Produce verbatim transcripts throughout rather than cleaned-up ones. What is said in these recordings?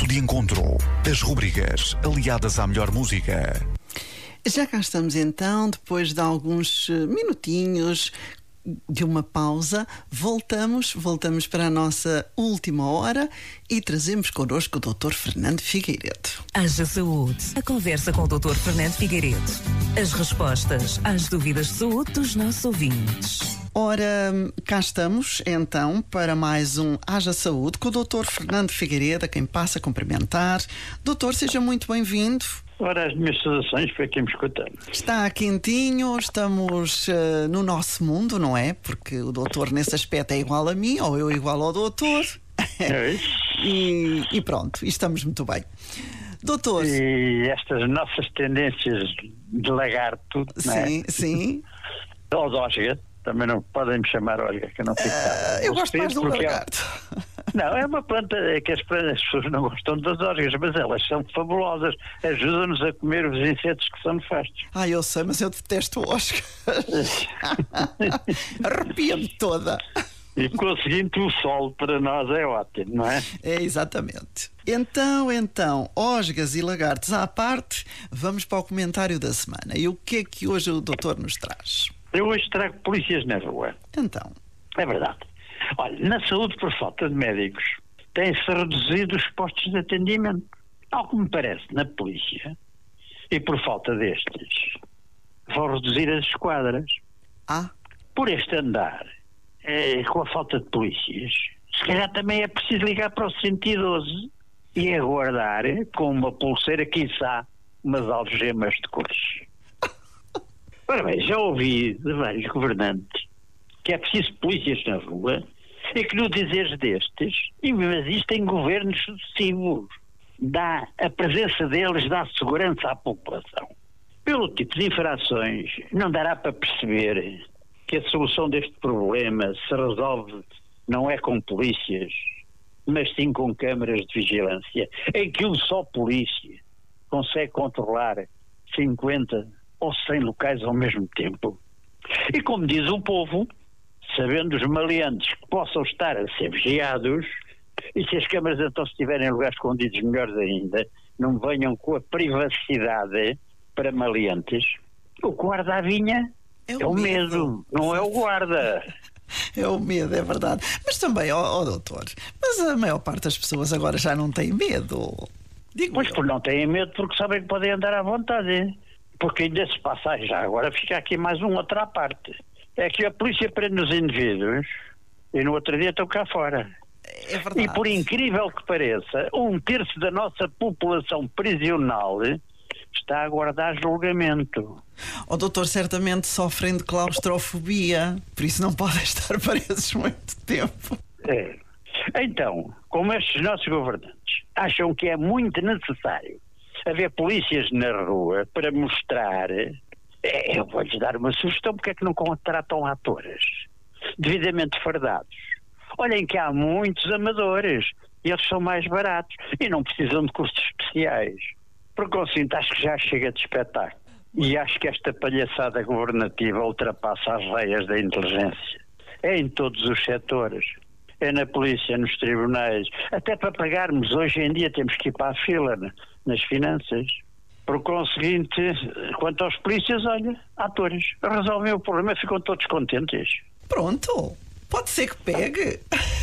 de encontro. As rubricas aliadas à melhor música. Já cá estamos então, depois de alguns minutinhos de uma pausa, voltamos, voltamos para a nossa última hora e trazemos connosco o doutor Fernando Figueiredo. Haja Saúde, a conversa com o doutor Fernando Figueiredo. As respostas às dúvidas de saúde dos nossos ouvintes. Ora, cá estamos então para mais um Haja Saúde com o doutor Fernando Figueiredo, a quem passa a cumprimentar. Doutor, seja muito bem-vindo. Ora, as minhas saudações para quem me escuta. Está quentinho, estamos uh, no nosso mundo, não é? Porque o doutor nesse aspecto é igual a mim, ou eu igual ao doutor. É isso. e, e pronto, e estamos muito bem. Doutor... E estas nossas tendências de lagarto, não é? Sim, sim. Ou de osga, também não podem me chamar osga, que eu não fico uh, Eu gosto mais do lagarto. É... Não, é uma planta é que as, as pessoas não gostam das osgas, mas elas são fabulosas, ajudam-nos a comer os insetos que são nefastos. Ah, eu sei, mas eu detesto osgas. Arrepia-me toda. E conseguindo o sol para nós é ótimo, não é? É, exatamente. Então, então, osgas e lagartos à parte, vamos para o comentário da semana. E o que é que hoje o doutor nos traz? Eu hoje trago polícias na rua. Então. É verdade. Olha, na saúde, por falta de médicos, têm-se reduzido os postos de atendimento. Ao que me parece, na polícia, e por falta destes, vão reduzir as esquadras. Ah? Por este andar, é, com a falta de polícias, se calhar também é preciso ligar para o cento e doze e aguardar com uma pulseira, quiçá, umas algemas de cores. Ora bem, já ouvi de vários governantes que é preciso polícias na rua e que no dizeres destes, mas isto em governos sucessivos, dá, a presença deles dá segurança à população. Pelo tipo de infrações, não dará para perceber que a solução deste problema se resolve não é com polícias, mas sim com câmaras de vigilância, em que um só polícia consegue controlar cinquenta ou cem locais ao mesmo tempo. E como diz o povo, sabendo os maleantes que possam estar a ser vigiados, e se as câmaras então estiverem em lugares escondidos, melhores ainda, não venham com a privacidade para maleantes, o guarda à vinha é o, é o medo. medo, não é o guarda. É o medo, é verdade. Mas também, ó, ó doutor, mas a maior parte das pessoas agora já não tem medo. Digo pois eu. Por não têm medo porque sabem que podem andar à vontade. Porque ainda se passa já, agora fica aqui mais uma outra parte. É que a polícia prende os indivíduos e no outro dia estão cá fora. É verdade. E por incrível que pareça, um terço da nossa população prisional está a aguardar julgamento. O doutor certamente sofrem de claustrofobia, por isso não podem estar presos muito tempo. É. Então, como estes nossos governantes acham que é muito necessário haver polícias na rua para mostrar... É, eu vou-lhes dar uma sugestão, porque é que não contratam atores devidamente fardados? Olhem que há muitos amadores e eles são mais baratos e não precisam de cursos especiais. Por conseguinte, acho que já chega de espetáculo e acho que esta palhaçada governativa ultrapassa as veias da inteligência. É em todos os setores, é na polícia, nos tribunais, até para pagarmos hoje em dia temos que ir para a fila né, nas finanças. Por conseguinte, quanto aos polícias, olha, atores, resolvem o problema, ficam todos contentes. Pronto, pode ser que pegue.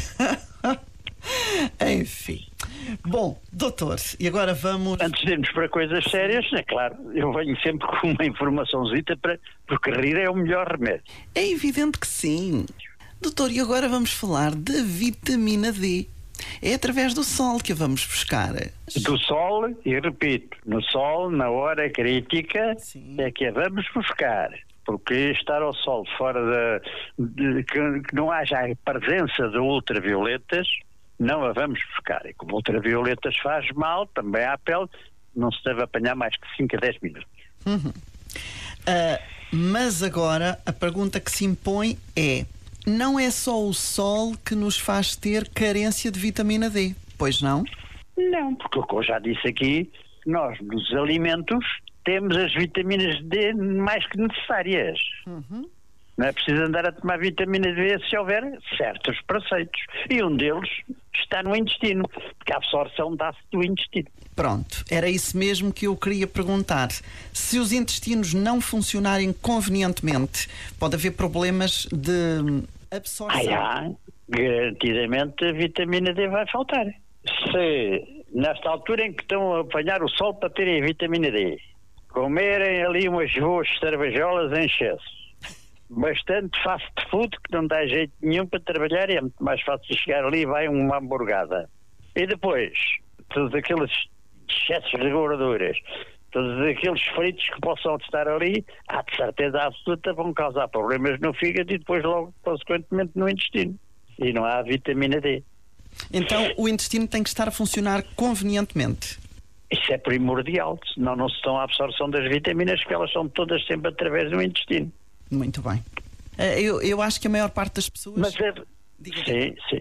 Enfim. Bom, doutor, e agora vamos... Antes de irmos para coisas sérias, é claro, eu venho sempre com uma informaçãozita, para, porque rir é o melhor remédio. É evidente que sim. Doutor, e agora vamos falar da vitamina D. É através do sol que a vamos buscar. Do sol, e repito, no sol, na hora crítica, sim, é que a vamos buscar. Porque estar ao sol fora da... De, que, que não haja a presença de ultravioletas, não a vamos buscar. E como ultravioletas faz mal, também à pele, não se deve apanhar mais que cinco a dez minutos. Uhum. Uh, mas agora, a pergunta que se impõe é... Não é só o sol que nos faz ter carência de vitamina D, pois não? Não, porque como eu já disse aqui, nós nos alimentos temos as vitaminas D mais que necessárias. Uhum. Não é preciso andar a tomar vitamina D se houver certos preceitos. E um deles está no intestino, porque a absorção dá-se do intestino. Pronto, era isso mesmo que eu queria perguntar. Se os intestinos não funcionarem convenientemente, pode haver problemas de absorção? Ah, já, garantidamente a vitamina D vai faltar. Se, nesta altura em que estão a apanhar o sol para terem a vitamina D, comerem ali umas boas cervejolas em excesso, bastante fast food, que não dá jeito nenhum para trabalhar, é muito mais fácil chegar ali e vai uma hamburgada. E depois, todos aqueles excessos de gorduras, todos aqueles fritos que possam estar ali, há de certeza absoluta vão causar problemas no fígado e depois logo, consequentemente, no intestino. E não há vitamina D. Então o intestino tem que estar a funcionar convenientemente. Isso é primordial, senão não se dão a absorção das vitaminas, que elas são todas sempre através do intestino. Muito bem. Eu, eu acho que a maior parte das pessoas... Mas é... Sim, sim.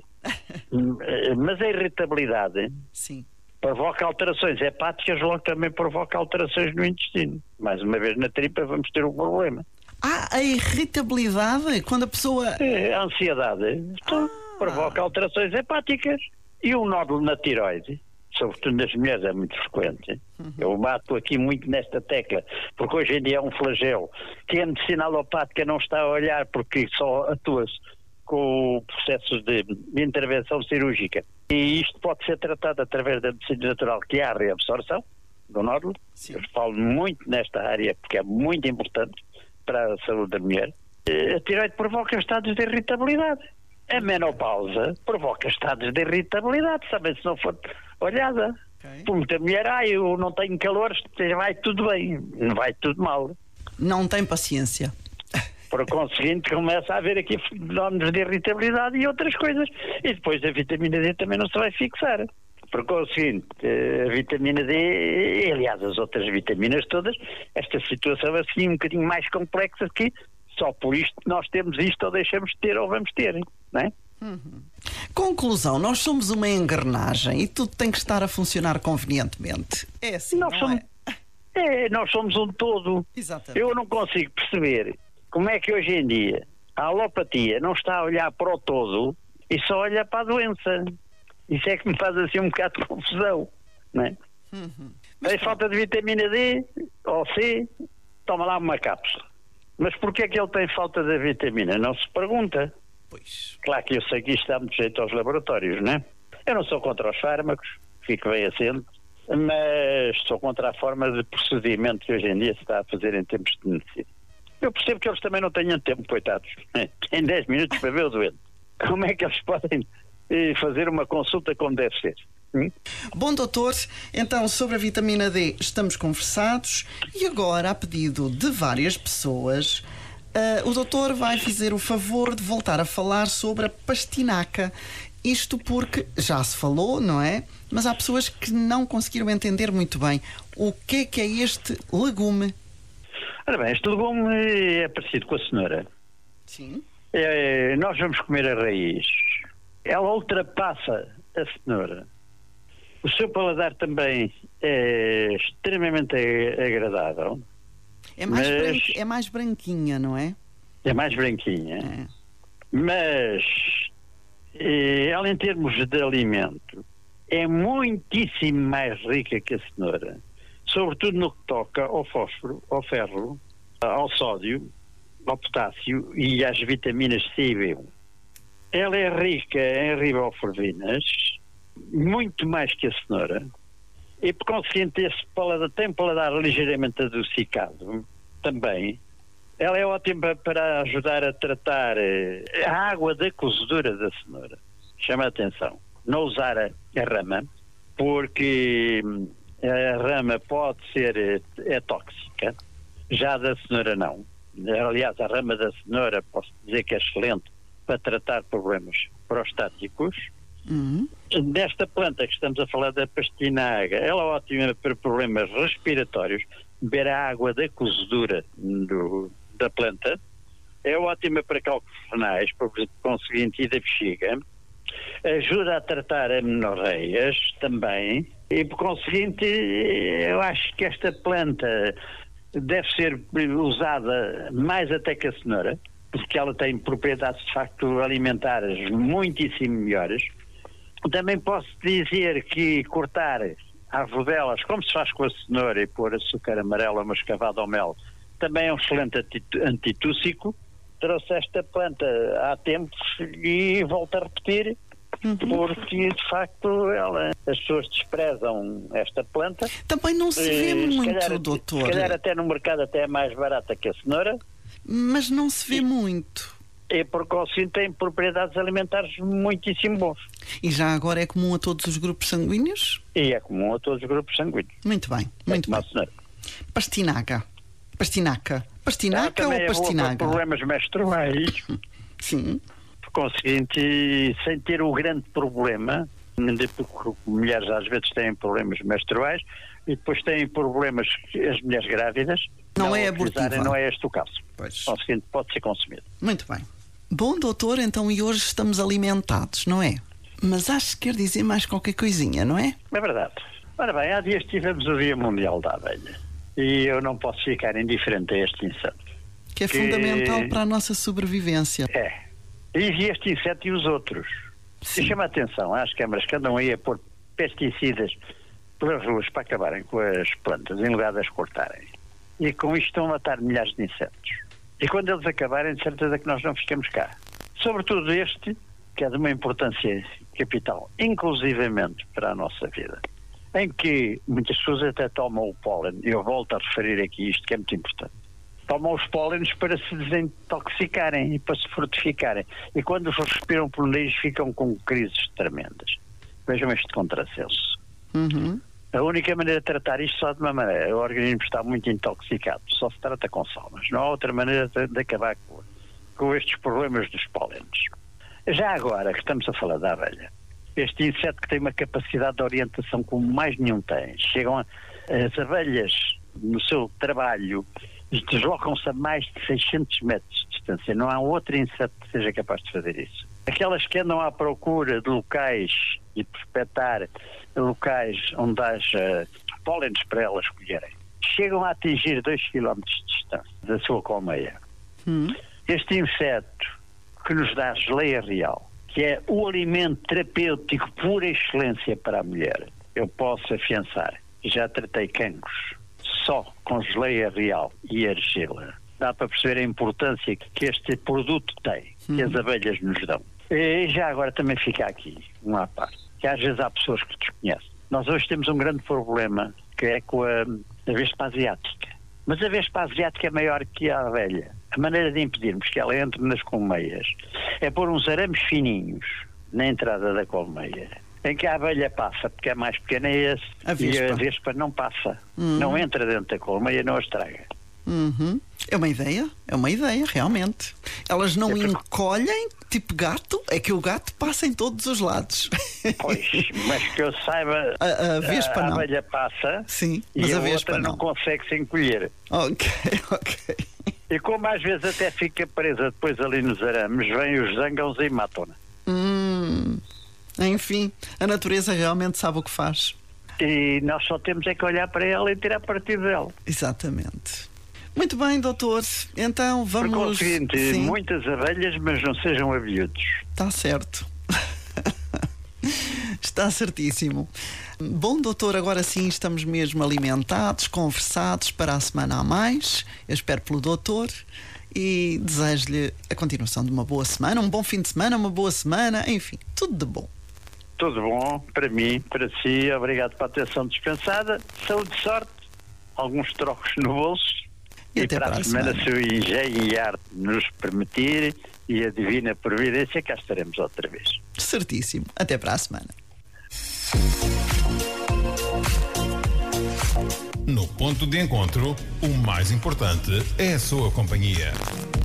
Mas a irritabilidade sim. provoca alterações hepáticas, logo também provoca alterações no intestino. Mais uma vez na tripa vamos ter um problema. Ah, a irritabilidade, quando a pessoa... É, a ansiedade então, ah. provoca alterações hepáticas. E um nódulo na tiroide, sobretudo nas mulheres, é muito frequente. Uhum. Eu bato aqui muito nesta tecla, porque hoje em dia é um flagelo que a medicina alopática não está a olhar, porque só atua-se com processos de, de intervenção cirúrgica. E isto pode ser tratado através da medicina natural, que é a reabsorção do nódulo. Sim. Eu falo muito nesta área, porque é muito importante para a saúde da mulher. A tiroide provoca estados de irritabilidade. A menopausa provoca estados de irritabilidade, sabem, se não for olhada. Okay. Por muita mulher, ah, eu não tenho calor, vai tudo bem, não vai tudo mal. Não tem paciência. Por conseguinte, começa a haver aqui fenómenos de irritabilidade e outras coisas. E depois a vitamina D também não se vai fixar. Por conseguinte, a vitamina D, aliás, as outras vitaminas todas, esta situação é assim um bocadinho mais complexa que só por isto nós temos isto ou deixamos de ter ou vamos ter, não é? Uhum. Conclusão, nós somos uma engrenagem e tudo tem que estar a funcionar convenientemente. É assim, nós não somos, é? é? Nós somos um todo. Exatamente. Eu não consigo perceber como é que hoje em dia a alopatia não está a olhar para o todo e só olha para a doença. Isso é que me faz assim um bocado de confusão, não é? Uhum. Tem falta de vitamina D ou C, toma lá uma cápsula. Mas porquê é que ele tem falta de vitamina? Não se pergunta. Pois. Claro que eu sei que isto dá muito jeito aos laboratórios, não é? Eu não sou contra os fármacos, fico bem assente, mas sou contra a forma de procedimento que hoje em dia se está a fazer em tempos de medicina. Eu percebo que eles também não tenham tempo, coitados. Têm dez minutos para ver o doente. Como é que eles podem eh, fazer uma consulta como deve ser? Hum? Bom, doutor, então sobre a vitamina D estamos conversados e agora, a pedido de várias pessoas, uh, o doutor vai fazer o favor de voltar a falar sobre a pastinaca. Isto porque já se falou, não é? Mas há pessoas que não conseguiram entender muito bem o que é que é este legume. Ora bem, este legume é parecido com a cenoura. Sim. É, nós vamos comer a raiz. Ela ultrapassa a cenoura. O seu paladar também é extremamente agradável. É mais, mas... branqu... é mais branquinha, não é? É mais branquinha. É. Mas ela, em termos de alimento, é muitíssimo mais rica que a cenoura. Sobretudo no que toca ao fósforo, ao ferro, ao sódio, ao potássio e às vitaminas C e B um. Ela é rica em riboflavinas, muito mais que a cenoura, e por conseguinte esse paladar, tem paladar ligeiramente adocicado também. Ela é ótima para ajudar a tratar a água da cozedura da cenoura. Chama a atenção. Não usar a, a rama, porque a rama pode ser é tóxica, já da cenoura não. Aliás, a rama da cenoura posso dizer que é excelente para tratar problemas prostáticos. Uhum. Desta planta que estamos a falar, da pastinaga, ela é ótima para problemas respiratórios, beber a água da cozedura do, da planta, é ótima para cálculos renais, por conseguinte, e da bexiga, ajuda a tratar amenorreias também, e por conseguinte, eu acho que esta planta deve ser usada mais até que a cenoura, porque ela tem propriedades de facto alimentares muitíssimo melhores. Também posso dizer que cortar as rodelas, como se faz com a cenoura, e pôr açúcar amarelo mascavado ao mel, também é um excelente antitússico. Trouxe esta planta há tempos e volto a repetir, uhum. porque de facto ela, as pessoas desprezam esta planta. Também não se vê uh, muito, se calhar, doutor. Se calhar até no mercado até é mais barata que a cenoura. Mas não se vê e, muito. E por conseguinte tem propriedades alimentares muitíssimo bons. E já agora é comum a todos os grupos sanguíneos? E é comum a todos os grupos sanguíneos. Muito bem, muito é bem. Pastinaca. Pastinaca. Pastinaca ah, ou pastinaca? É problemas menstruais. Sim. Por conseguinte, sem ter o grande problema, porque mulheres às vezes têm problemas menstruais e depois têm problemas, as mulheres grávidas, não, não é abortiva. Não é este o caso. Pois. Por conseguinte, pode ser consumido. Muito bem. Bom, doutor, então e hoje estamos alimentados, não é? Mas acho que quer dizer mais qualquer coisinha, não é? É verdade. Ora bem, há dias tivemos o Dia Mundial da Abelha. E eu não posso ficar indiferente a este inseto. Que é que... fundamental para a nossa sobrevivência. É. E este inseto e os outros. Sim. E chama a atenção às câmaras que andam aí a pôr pesticidas pelas ruas para acabarem com as plantas, em lugar de as cortarem. E com isto estão a matar milhares de insetos. E quando eles acabarem, de certeza que nós não ficamos cá. Sobretudo este, que é de uma importância capital, inclusivamente para a nossa vida, em que muitas pessoas até tomam o pólen, eu volto a referir aqui isto que é muito importante, tomam os pólenes para se desintoxicarem e para se fortificarem, e quando os respiram pelo nariz ficam com crises tremendas. Vejam este contrassenso. Uhum. A única maneira de tratar isto só de uma maneira, o organismo está muito intoxicado, só se trata com salmas, não há outra maneira de, de acabar com, com estes problemas dos pólenes. Já agora que estamos a falar da abelha, este inseto que tem uma capacidade de orientação como mais nenhum tem. Chegam a, as abelhas no seu trabalho e deslocam-se a mais de seiscentos metros de distância. Não há outro inseto que seja capaz de fazer isso. Aquelas que andam à procura de locais e prospectar locais onde haja pólenes para elas colherem, chegam a atingir dois quilómetros de distância da sua colmeia. Hum. Este inseto que nos dá a geleia real, que é o alimento terapêutico por excelência para a mulher, eu posso afiançar, e já tratei cancros só com geleia real e argila. Dá para perceber a importância que este produto tem, que as abelhas nos dão. E já agora também fica aqui, uma à parte, que às vezes há pessoas que desconhecem. Nós hoje temos um grande problema, que é com a, a vespa asiática. Mas a vespa asiática é maior que a abelha. A maneira de impedirmos que ela entre nas colmeias é pôr uns arames fininhos na entrada da colmeia, em que a abelha passa, porque é mais pequena e a, a, vespa. e a vespa não passa. Uhum. Não entra dentro da colmeia, não a estraga. Uhum. É uma ideia, é uma ideia, realmente. Elas não é porque... encolhem, tipo gato, é que o gato passa em todos os lados. Pois, mas que eu saiba, a, a, vespa a, a não. abelha passa. Sim, e mas a, a vespa outra não. não consegue se encolher. Ok, ok. E como às vezes até fica presa depois ali nos arames, vêm os zangãos e matam-na. Hum, enfim, a natureza realmente sabe o que faz. E nós só temos é que olhar para ela e tirar partido dela. Exatamente. Muito bem, doutor. Então vamos... Porque é o seguinte, Sim. muitas abelhas, mas não sejam abelhudos. Está certo. Está certíssimo. Bom, doutor, agora sim estamos mesmo alimentados, conversados para a semana a mais. Eu espero pelo doutor e desejo-lhe a continuação de uma boa semana, um bom fim de semana, uma boa semana, enfim, tudo de bom. Tudo bom, para mim, para si. Obrigado pela atenção dispensada. Saúde e sorte, alguns trocos no bolso. E, e até para a semana, se o engenho e a arte nos permitir e a divina providência, cá estaremos outra vez. Certíssimo. Até para a semana. No ponto de encontro, o mais importante é a sua companhia.